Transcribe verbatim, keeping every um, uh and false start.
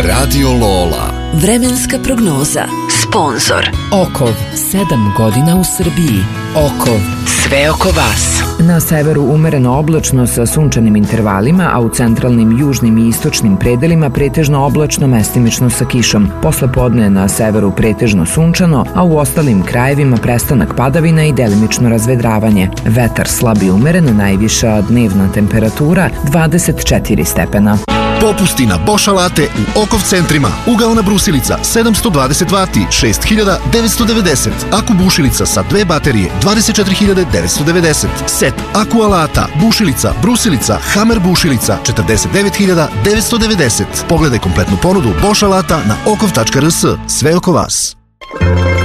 Radio Lola. Vremenska prognoza. Sponzor Okov, sedam godina u Srbiji. Okov, sve oko vas. Na severu umereno oblačno sa sunčanim intervalima, a u centralnim, južnim i istočnim predelima pretežno oblačno, mestimično sa kišom. Posle podne na severu pretežno sunčano, a u ostalim krajevima prestanak padavina i delimično razvedravanje. Vetar slab i umeren, najviša dnevna temperatura dvadeset četiri stepena. Popusti na Bosch alate u Okov centrima. Ugaona brusilica sedamsto dvadeset vati, šest hiljada devetsto devedeset. Aku bušilica sa dve baterije, dvadeset četiri hiljade devetsto devedeset. Set aku alata, bušilica, brusilica, Hammer bušilica, četrdeset devet hiljada devetsto devedeset. Pogledaj kompletnu ponudu Bosch alata na okov tačka rs. Sve oko vas.